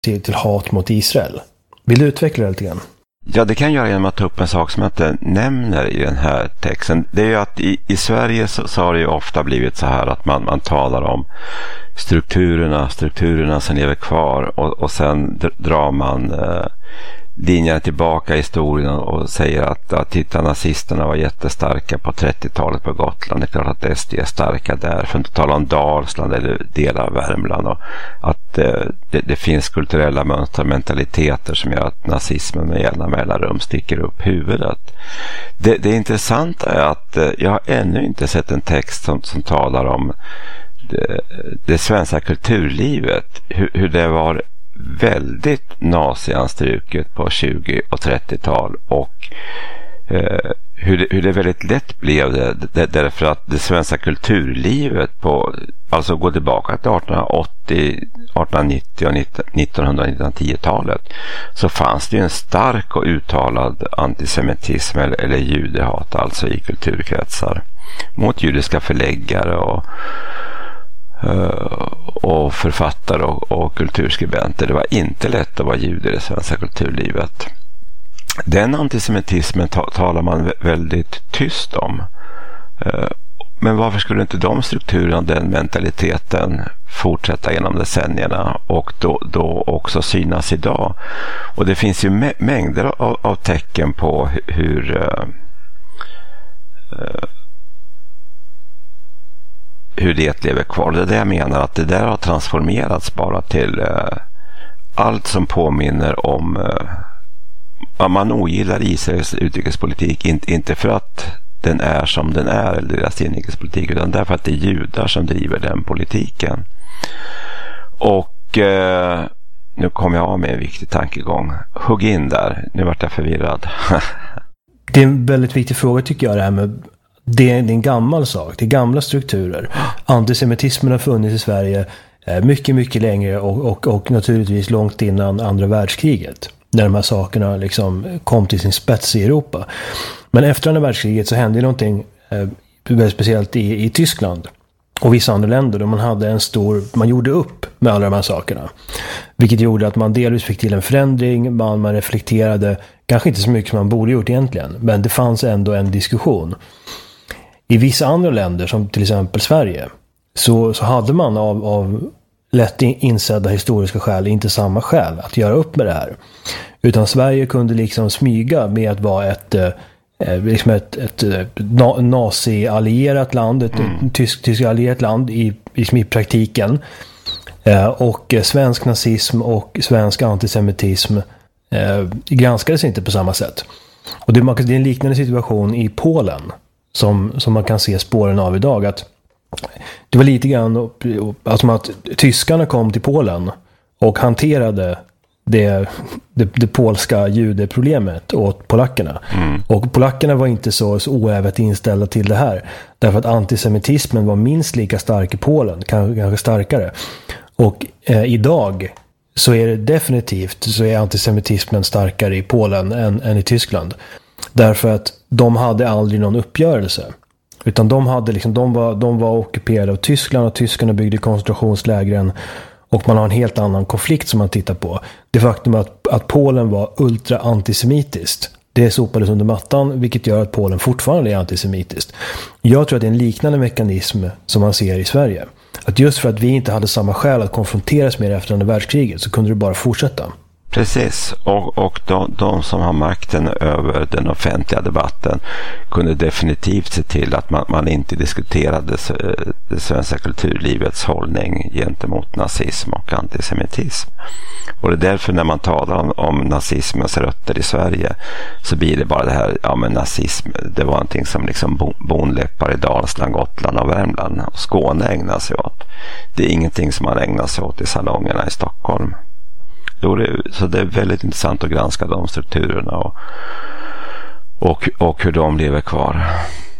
till hat mot Israel. Vill du utveckla det lite grann? Ja, det kan jag göra genom att ta upp en sak som jag inte nämner i den här texten. Det är ju att i Sverige så har det ju ofta blivit så här att man talar om strukturerna som lever kvar och sen drar man linjen tillbaka i historien och säger att titta, nazisterna var jättestarka på 30-talet på Gotland. Det är klart att SD är starka där, för att inte tala om Dalsland eller delar av Värmland, och att det finns kulturella mönster, mentaliteter som gör att nazismen med jämna mellanrum sticker upp huvudet. Det intressanta är att jag har ännu inte sett en text som talar om det svenska kulturlivet, hur det var väldigt nazianstruket på 20- och 30-tal, och hur det väldigt lätt blev det därför att det svenska kulturlivet alltså går tillbaka till 1880, 1890 och 1910-talet, så fanns det ju en stark och uttalad antisemitism eller judehat alltså i kulturkretsar mot judiska förläggare och författare och kulturskribenter. Det var inte lätt att vara jude i det svenska kulturlivet. Den antisemitismen talar man väldigt tyst om. Men varför skulle inte de strukturerna, den mentaliteten fortsätta genom decennierna och då också synas idag? Och det finns ju mängder av tecken på hur det lever kvar. Det är det jag menar, att det där har transformerats bara till allt som påminner om man ogillar Israels utrikespolitik, inte för att den är som den är eller deras inrikespolitik, utan därför att det är judar som driver den politiken. Och nu kommer jag av med en viktig tankegång. Hugg in där, nu vart jag förvirrad. Det är en väldigt viktig fråga tycker jag, det här med det är en gammal sak, det är gamla strukturer. Antisemitismen har funnits i Sverige mycket, mycket längre och naturligtvis långt innan andra världskriget, när de här sakerna liksom kom till sin spets i Europa. Men efter andra världskriget så hände någonting väldigt speciellt i Tyskland och vissa andra länder, då man gjorde upp med alla de här sakerna. Vilket gjorde att man delvis fick till en förändring, man reflekterade, kanske inte så mycket som man borde gjort egentligen, men det fanns ändå en diskussion. I vissa andra länder, som till exempel Sverige, så hade man av lätt insedda historiska skäl inte samma skäl att göra upp med det här. Utan Sverige kunde liksom smyga med att vara ett nazi-allierat land, ett tysk-allierat land i praktiken. Och svensk nazism och svensk antisemitism granskades inte på samma sätt. Och det är en liknande situation i Polen som man kan se spåren av idag, att det var lite grann alltså att tyskarna kom till Polen och hanterade det polska judeproblemet åt polackerna. Och polackerna var inte så oävet inställda till det här, därför att antisemitismen var minst lika stark i Polen, kanske starkare. Och idag så är det definitivt så är antisemitismen starkare i Polen än i Tyskland, därför att de hade aldrig någon uppgörelse, utan de var ockuperade av Tyskland och tyskarna byggde koncentrationslägren, och man har en helt annan konflikt som man tittar på. Det faktum att Polen var ultra antisemitiskt, det sopades under mattan, vilket gör att Polen fortfarande är antisemitiskt. Jag tror att det är en liknande mekanism som man ser i Sverige. Att just för att vi inte hade samma skäl att konfronteras med det efter andra världskriget, så kunde det bara fortsätta. Precis, och de som har makten över den offentliga debatten kunde definitivt se till att man inte diskuterade det svenska kulturlivets hållning gentemot nazism och antisemitism. Och det är därför när man talar om nazismens rötter i Sverige, så blir det bara det här, ja men nazism, det var någonting som liksom bonläppar i Dalsland, Gotland och Värmland och Skåne ägnar sig åt. Det är ingenting som man ägnar sig åt i salongerna i Stockholm. Så det är väldigt intressant att granska de strukturerna och hur de lever kvar.